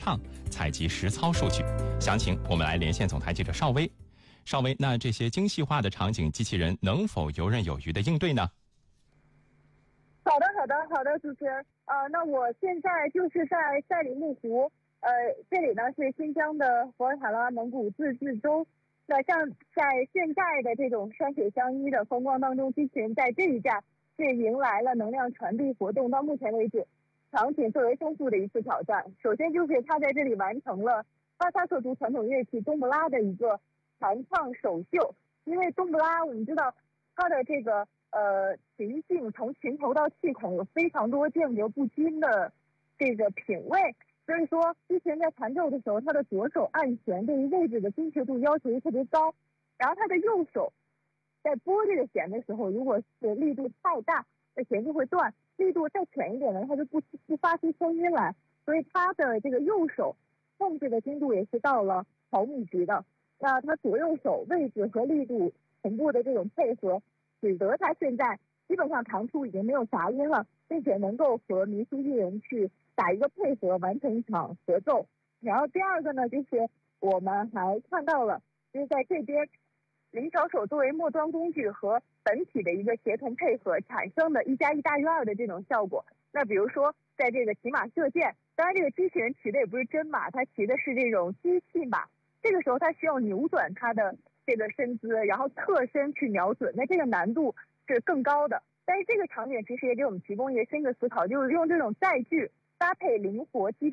唱，采集实操数据。详情我们来连线总台记者邵薇。邵薇，那这些精细化的场景，机器人能否游刃有余的应对呢？ 好的，主持人。那我现在就是在赛里木湖，这里呢是新疆的博尔塔拉蒙古自治州。那像在现在的这种山水相依的风光当中，机器人在这一站是迎来了能量传递活动到目前为止场景最为丰富的一次挑战。首先就是他在这里完成了哈萨克族传统乐器冬不拉的一个弹唱首秀。因为冬不拉我们知道它的这个琴颈从琴头到气孔有非常多间隔不均的这个品位，所以说机器人在弹奏的时候，它的左手按弦对于位置的精确度要求特别高，然后它的右手在拨这个弦的时候，如果是力度太大，这弦就会断；力度再浅一点呢，它就不发出声音来。所以它的这个右手控制的精度也是到了毫米级的。那它左右手位置和力度同步的这种配合，使得它现在基本上弹出已经没有杂音了，并且能够和民俗艺人去打一个配合，完成一场合奏。然后第二个呢，就是我们还看到了，就是在这边灵巧手作为末端工具和本体的一个协同配合产生的1+1大于2的这种效果。那比如说在这个骑马射箭，当然这个机器人骑的也不是真马，它骑的是这种机器马，这个时候它需要扭转它的这个身姿，然后侧身去瞄准，那这个难度是更高的。但是这个场景其实也给我们提供一个新的思考，就是用这种载具搭配灵活机动